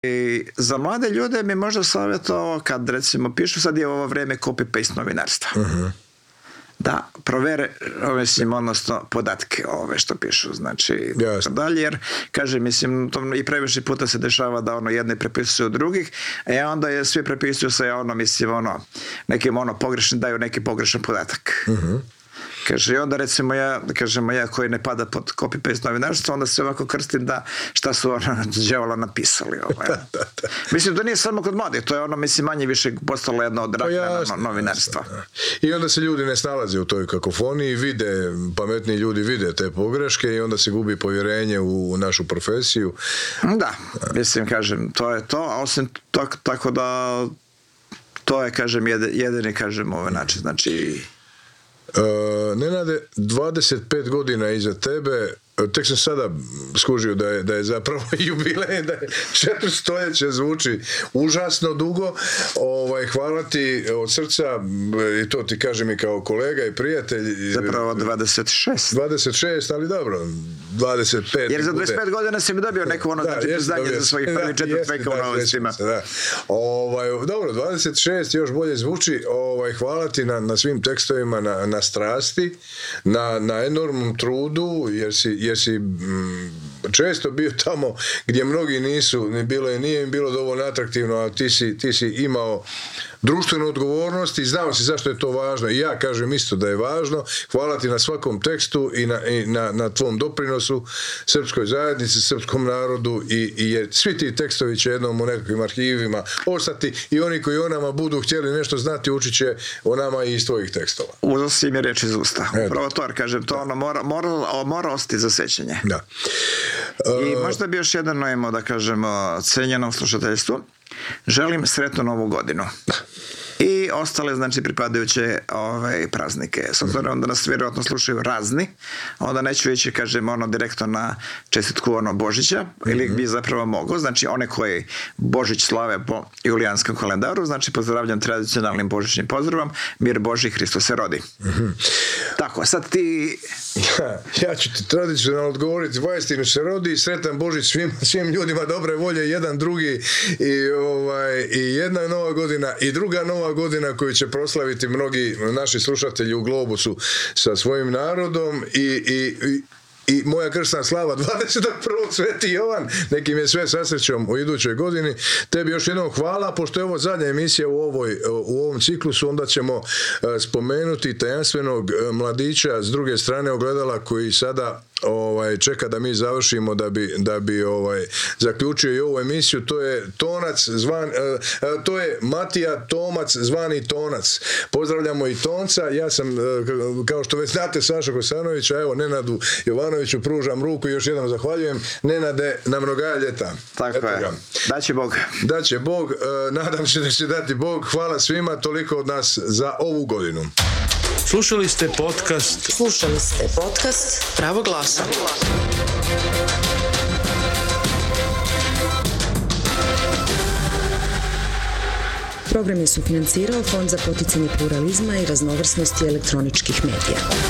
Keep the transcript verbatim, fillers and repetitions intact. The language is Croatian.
I za mlade ljude mi možda savjetovao kad recimo pišu, sad je ovo vrijeme copy-paste novinarstva. Uh-huh. Da provere, mislim, odnosno podatke ove što pišu, znači Jasne. dalje, jer kaže, mislim, to i previše puta se dešava da ono jedni prepisuju drugih, a onda je svi prepisuju sa ono, mislim, ono, nekim ono pogrešni, daju neki pogrešan podatak. Uh-huh. Kaže, i onda recimo ja, kažemo ja koji ne pada pod copy-paste novinarstvo, onda se ovako krstim da šta su ono đavola napisali. Ovaj. da, da, da. Mislim, to nije samo kod mladih, to je ono, mislim, manje više postalo jedno od rakana novinarstva. Jasno, i onda se ljudi ne snalaze u toj kakofoniji, vide, pametni ljudi vide te pogreške i onda se gubi povjerenje u našu profesiju. Da, mislim, kažem, to je to, a osim tako, tako da to je, kažem, jedini, kažem, ovaj način, znači... Uh, Nenade, dvadeset pet godina iza tebe, tek sam sada skužio da je, da je zapravo jubilej, da je četiri stoljeće, zvuči užasno dugo. Ovaj, hvala ti od srca, i to ti kažem i kao kolega i prijatelj. Zapravo dvadeset šest. dvadeset šest, ali dobro, dvadeset pet. Jer za dvadeset pet godina si mi dobio neko ono, znači, priznanje za svojih prvih četiri veka u novostima. Ovaj, dobro, dvadeset šest još bolje zvuči. Ovaj, hvala ti na, na svim tekstovima, na, na strasti, na, na enormnom trudu, jer si, jer si mm, često bio tamo gdje mnogi nisu, ne bilo je, nije im bilo dovoljno atraktivno, a ti si, ti si imao društvenu odgovornost i znao si zašto je to važno. I ja kažem isto da je važno. Hvala ti na svakom tekstu i na, i na, na tvom doprinosu srpskoj zajednici, srpskom narodu i, i jer svi ti tekstovi će jednom u nekakvim arhivima ostati i oni koji o nama budu htjeli nešto znati učit će o nama i iz tvojih tekstova. Uzeo si mi reč iz usta. Upravo to, kažem, to ono mora, mora, mora ostati za sećanje. Da. I možda bi još jedno imao da kažemo cenjenom slušateljstvu. Želim sretnu novu godinu. I ostale, znači, pripadajuće ovaj, praznike. S obzirom da nas vjerojatno slušaju razni, onda neću ići, kažem, ono, direktno na čestitku ono Božića, ili bi zapravo mogao. Znači, one koji Božić slave po julijanskom kalendaru, znači, pozdravljam tradicionalnim božićnim pozdravom, mir Boži, Hristos se rodi. Mm-hmm. Tako, sad ti... Ja, ja ću ti tradicionalno odgovoriti, vajstinu se rodi, sretan Božić svim, svim ljudima dobre volje, jedan drugi i, ovaj, i jedna nova godina i druga nova godina koju će proslaviti mnogi naši slušatelji u Globusu sa svojim narodom i, i, i i moja kršna slava dvadeset prvog Sveti Jovan, nekim je sve sa srećom u idućoj godini. Tebi još jednom hvala, pošto je ovo zadnja emisija u, ovoj, u ovom ciklusu, onda ćemo spomenuti tajanstvenog mladića s druge strane ogledala koji sada ovaj, čeka da mi završimo da bi, da bi ovaj, zaključio i ovu emisiju. To je Tonac zvan, uh, to je Matija Tomac zvani Tonac. Pozdravljamo i Tonca. Ja sam, uh, kao što već znate, Saša Kosanović, a evo Nenadu Jovanoviću pružam ruku i još jednom zahvaljujem. Nenade, na mnoga ljeta. Tako Eto je. Ga. Daće Bog. Daće Bog. Uh, nadam se da će dati Bog. Hvala svima, toliko od nas za ovu godinu. Slušali ste podcast Slušali ste podcast Pravo glasa. Program je sufinancirao Fond za poticanje pluralizma i raznovrsnosti elektroničkih medija.